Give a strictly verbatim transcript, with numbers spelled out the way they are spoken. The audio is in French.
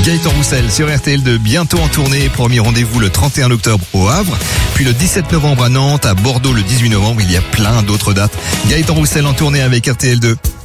Gaëtan Roussel sur R T L deux, bientôt en tournée. Premier rendez-vous le trente et un octobre au Havre, puis le dix-sept novembre à Nantes, à Bordeaux le dix-huit novembre. Il y a plein d'autres dates. Gaëtan Roussel en tournée avec R T L deux.